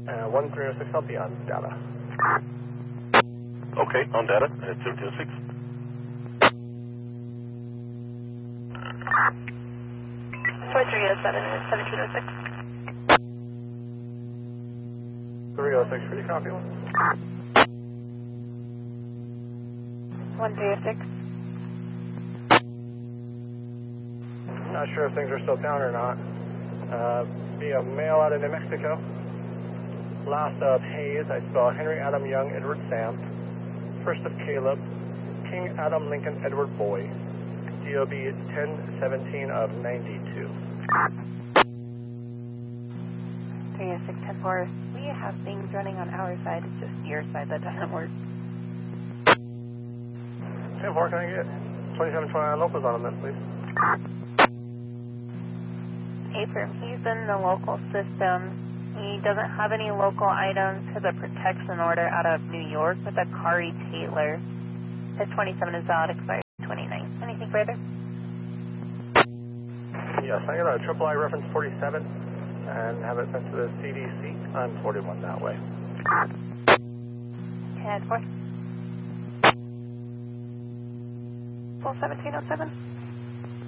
1306, I'll be on data. Okay, on data at 1706. 4307 is 1706. 306, pretty copy one. 1306. Not sure if things are still down or not. Be a male out of New Mexico. Last of Hayes, I spell Henry Adam Young Edward Sam. First of Caleb, King Adam Lincoln Edward Boy. DOB 1017 of 92. 306-10-4. We have things running on our side. It's just your side that doesn't work. 10-4, can I get 2729 locals on him then, please? Affirm, he's in the local system. He doesn't have any local items because of protection order out of New York with a Kari Taylor. His 27 is valid, expired 29. Anything further? Yes, I got a triple I reference 47 and have it sent to the CDC on 41 that way. 10-4. Full 1707.